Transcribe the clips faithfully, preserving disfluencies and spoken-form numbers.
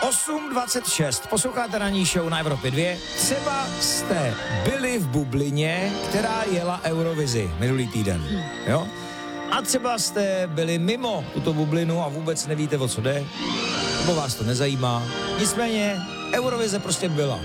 osm dvacet šest, posloucháte ranní show na Evropě dva. Třeba jste byli v bublině, která jela Eurovizi minulý týden, jo? A třeba jste byli mimo tuto bublinu a vůbec nevíte, o co jde, nebo vás to nezajímá. Nicméně Eurovize prostě byla.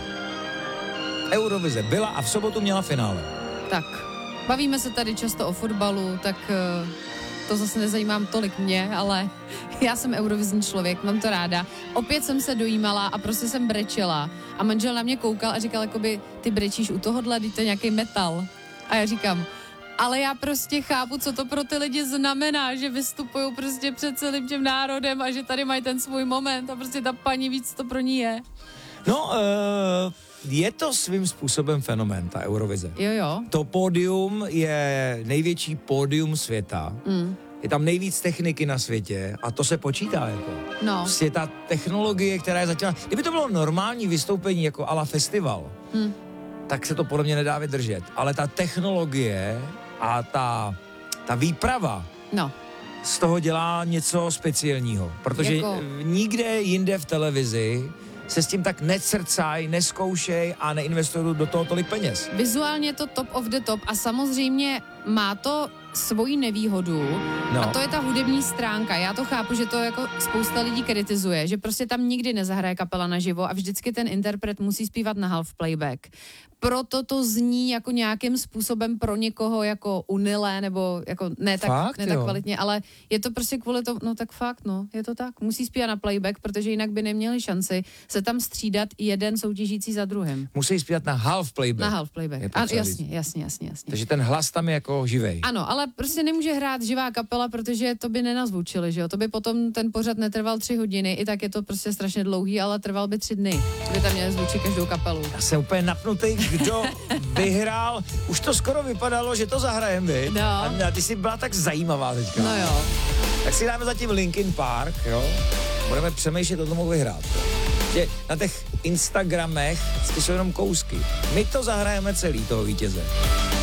Eurovize byla a v sobotu měla finále. Tak, bavíme se tady často o fotbalu, tak uh, to zase nezajímám tolik mě, ale já jsem eurovizní člověk, mám to ráda. Opět jsem se dojímala a prostě jsem brečela a manžel na mě koukal a říkal jakoby, ty brečíš u tohohle, teď to je nějaký metal. A já říkám, ale já prostě chápu, co to pro ty lidi znamená, že vystupují prostě před celým tím národem a že tady mají ten svůj moment a prostě ta paní víc to pro ní je. No, uh, je to svým způsobem fenomén, ta Eurovize. Jo, jo. To pódium je největší pódium světa. Mm. Je tam nejvíc techniky na světě a to se počítá jako. No. Prostě ta technologie, která je zatím... Kdyby to bylo normální vystoupení jako a la festival, mm. tak se to podle mě nedá vydržet. Ale ta technologie a ta, ta výprava no. z toho dělá něco speciálního. Protože jako... nikde jinde v televizi se s tím tak necrcaj, neskoušej a neinvestují do toho tolik peněz. Vizuálně je to top of the top a samozřejmě má to svoji nevýhodu no. a to je ta hudební stránka. Já to chápu, že to jako spousta lidí kritizuje, že prostě tam nikdy nezahraje kapela naživo a vždycky ten interpret musí zpívat na half playback. Proto to zní jako nějakým způsobem pro někoho jako unilé, nebo jako ne tak, fakt, ne tak kvalitně, ale je to prostě kvůli tomu, no tak fakt, no, je to tak. Musí zpívat na playback, protože jinak by neměli šanci se tam střídat jeden soutěžící za druhým. Musí zpívat na half playback. Na half playback. A, jasně, jasně, jasně, jasně. Takže ten hlas tam je jako živej. Ano, ale prostě nemůže hrát živá kapela, protože to by nenazvučili, že jo? To by potom ten pořad netrval tři hodiny, i tak je to prostě strašně dlouhý, ale trval by tři dny, kdyby tam měli zvučit každou kapelu. Já jsem úplně napnutý, kdo vyhrál. Už to skoro vypadalo, že to zahrajem, vy. No. A ty jsi byla tak zajímavá teďka. No jo. Tak si dáme zatím Linkin Park, jo? Budeme přemýšlet, o tom mohu vyhrát. Že na těch Instagramech jsou jenom kousky. My to zahrajeme celý, toho vítěze.